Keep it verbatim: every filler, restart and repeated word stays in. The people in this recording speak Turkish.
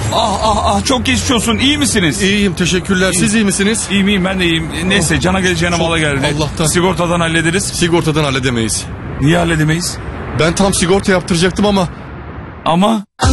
Ah ah ah, çok geçmiş olsun. İyi misiniz? İyiyim, teşekkürler. Siz iyi misiniz? İyiyim iyiyim, ben de iyiyim. Neyse, cana geleceğine Çok- mala geldi. Allah'tan. Sigortadan hallederiz. Sigortadan halledemeyiz. Niye halledemeyiz? Ben tam sigorta yaptıracaktım ama Ama...